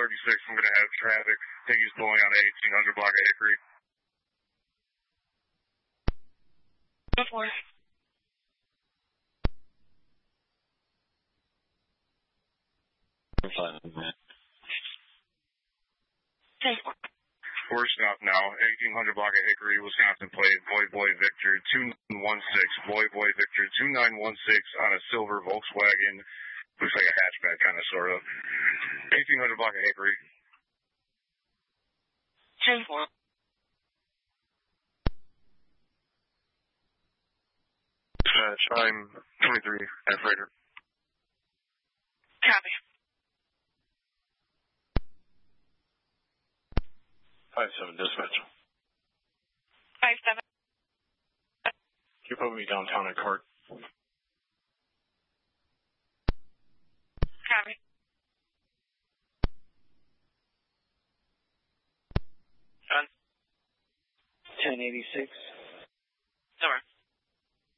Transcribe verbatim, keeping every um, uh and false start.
thirty-six, I'm going to have traffic. I think he's pulling on eighteen hundred block of Hickory. ten four. ten four. Four stop now, eighteen hundred block of Hickory, Wisconsin plate, Boy Boy Victor two nine one six, Boy Boy Victor two nine one six on a silver Volkswagen, looks like a hatchback kind of, sort of. eighteen hundred block of Hickory. ten four. Dispatch, I'm twenty-three at Freighter. Copy. five seven, dispatch. five seven. Can you put me downtown at Court? Copy. Done. ten eighty-six. Over.